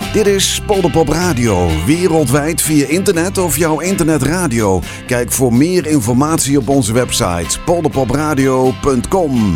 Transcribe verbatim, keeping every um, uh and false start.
Dit is Polderpop Radio, wereldwijd via internet of jouw internetradio. Kijk voor meer informatie op onze website polderpopradio punt com.